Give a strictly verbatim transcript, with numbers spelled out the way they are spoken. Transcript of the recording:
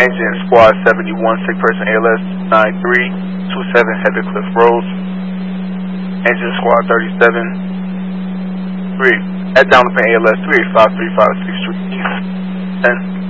Engine Squad seventy-one, sick person A L S nine three two seven Heathercliff Road. Engine Squad thirty-seven, three. At down the A L S three eight five three five six three ten.